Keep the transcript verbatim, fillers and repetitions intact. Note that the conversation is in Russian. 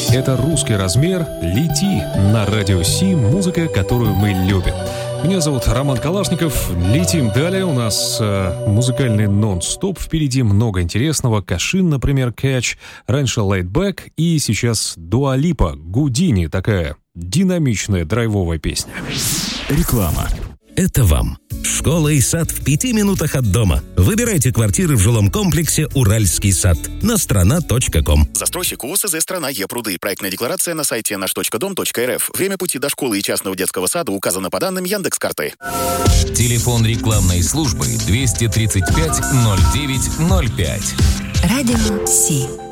Это «Русский размер». Лети на радио Си. Музыка, которую мы любим. Меня зовут Роман Калашников. Летим далее. У нас э, музыкальный нон-стоп. Впереди много интересного. Кашин, например, Catch. Раньше Laid Back. И сейчас Дуа Липа, Гудини. Такая динамичная драйвовая песня. Реклама. Это вам. Школа и сад в пяти минутах от дома. Выбирайте квартиры в жилом комплексе «Уральский сад» на страна точка ком. Застройщик УОСЗ «Страна Е-Пруды». Проектная декларация на сайте наш точка дом точка эр эф. Время пути до школы и частного детского сада указано по данным Яндекс.Карты. Телефон рекламной службы двести тридцать пять ноль девять ноль пять. Радио Си.